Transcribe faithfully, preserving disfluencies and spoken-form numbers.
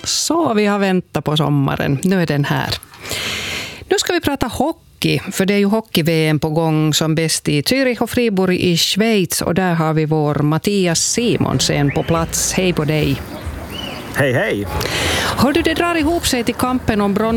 Så vi har väntat på sommaren. Nu är den här. Nu ska vi prata hockey, för det är ju hockey-V M på gång som bäst i Zürich och Fribourg i Schweiz. Och där har vi vår Mattias Simonsen på plats. Hej på dig. Hej, hej. Hör du, det drar ihop sig till kampen om brons